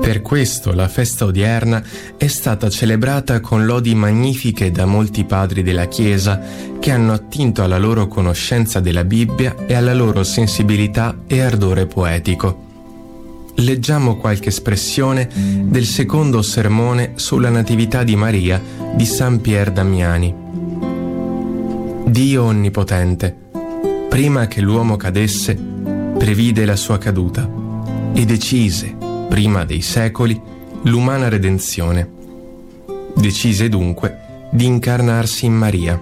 Per questo la festa odierna è stata celebrata con lodi magnifiche da molti padri della Chiesa che hanno attinto alla loro conoscenza della Bibbia e alla loro sensibilità e ardore poetico. Leggiamo qualche espressione del secondo sermone sulla Natività di Maria di San Pier Damiani. Dio Onnipotente, prima che l'uomo cadesse, previde la sua caduta e decise, prima dei secoli, l'umana redenzione. Decise dunque di incarnarsi in Maria.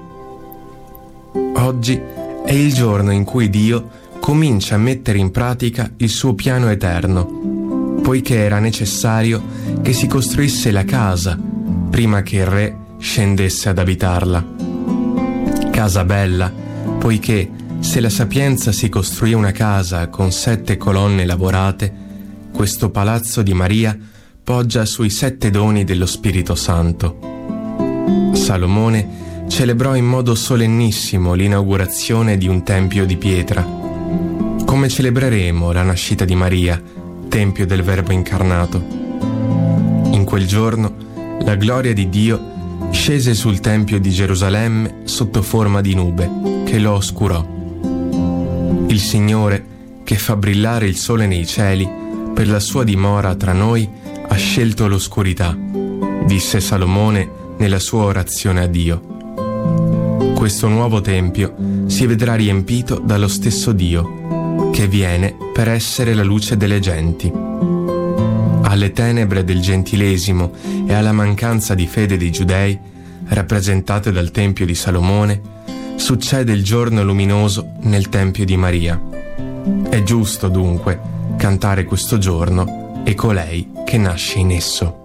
Oggi è il giorno in cui Dio comincia a mettere in pratica il suo piano eterno, poiché era necessario che si costruisse la casa prima che il Re scendesse ad abitarla. Casa bella, poiché se la sapienza si costruì una casa con 7 colonne lavorate, questo palazzo di Maria poggia sui 7 doni dello Spirito Santo. Salomone celebrò in modo solennissimo l'inaugurazione di un tempio di pietra. Come celebreremo la nascita di Maria, tempio del Verbo incarnato? In quel giorno la gloria di Dio scese sul tempio di Gerusalemme sotto forma di nube che lo oscurò. Il Signore, che fa brillare il sole nei cieli, per la sua dimora tra noi ha scelto l'oscurità, disse Salomone nella sua orazione a Dio. Questo nuovo tempio si vedrà riempito dallo stesso Dio, che viene per essere la luce delle genti. Alle tenebre del gentilesimo e alla mancanza di fede dei giudei, rappresentate dal tempio di Salomone, succede il giorno luminoso nel tempio di Maria. È giusto dunque cantare questo giorno e colei che nasce in esso.